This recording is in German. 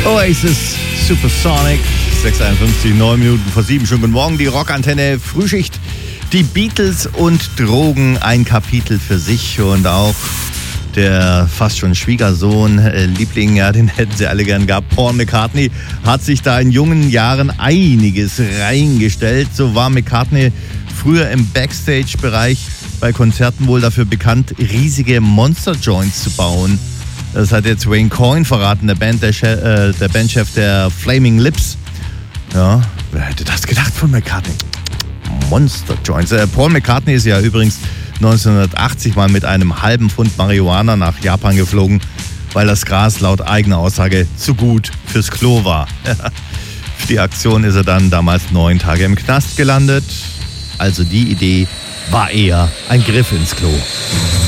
Oasis, Supersonic, 6:51, 9 Minuten vor 7. Schönen guten Morgen, die Rockantenne Frühschicht. Die Beatles und Drogen, ein Kapitel für sich und auch der fast schon Schwiegersohn, Liebling, ja, den hätten sie alle gern gehabt. Paul McCartney hat sich da in jungen Jahren einiges reingestellt. So war McCartney früher im Backstage-Bereich bei Konzerten wohl dafür bekannt, riesige Monster-Joints zu bauen. Das hat jetzt Wayne Coyne verraten, der Bandchef der Flaming Lips. Ja, wer hätte das gedacht von McCartney? Monster Joints. Paul McCartney ist ja übrigens 1980 mal mit einem halben Pfund Marihuana nach Japan geflogen, weil das Gras laut eigener Aussage zu gut fürs Klo war. Für die Aktion ist er dann damals 9 Tage im Knast gelandet. Also die Idee war eher ein Griff ins Klo.